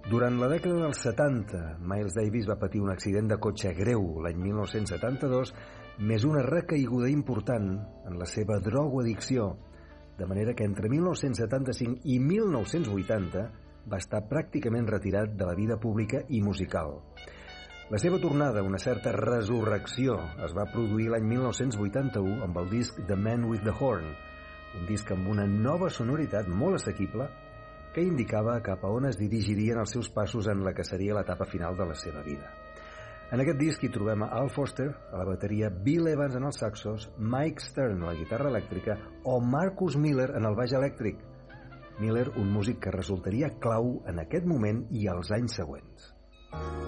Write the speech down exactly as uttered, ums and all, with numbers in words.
Durant la dècada dels setanta, Miles Davis va patir un accident de cotxe greu l'any mil nou-cents setanta-dos, més una recaiguda important en la seva drogoaddicció, de manera que entre mil nou-cents setanta-cinc i mil nou-cents vuitanta va estar pràcticament retirat de la vida pública i musical. La seva tornada, una certa resurrecció, es va produir l'any mil nou-cents vuitanta-u amb el disc The Man with the Horn, un disc amb una nova sonoritat molt assequible que indicava cap a on es dirigirien els seus passos en la que seria l'etapa final de la seva vida. En aquest disc hi trobem a Al Foster, a la bateria, Bill Evans en els saxos, Mike Stern a la guitarra elèctrica o Marcus Miller en el baix elèctric. Miller, un músic que resultaria clau en aquest moment i els anys següents.